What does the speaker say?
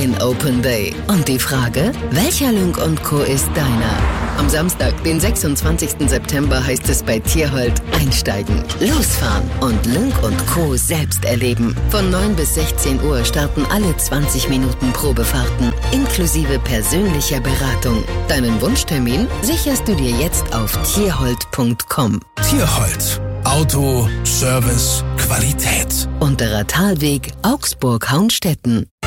Ein Open Day. Und die Frage, welcher Lynk & Co. ist deiner? Am Samstag, den 26. September, heißt es bei Tierhold einsteigen, losfahren und Lynk & Co. selbst erleben. Von 9 bis 16 Uhr starten alle 20 Minuten Probefahrten, inklusive persönlicher Beratung. Deinen Wunschtermin sicherst du dir jetzt auf tierhold.com. Tierhold. Auto, Service, Qualität. Unterer Talweg, Augsburg-Haunstetten.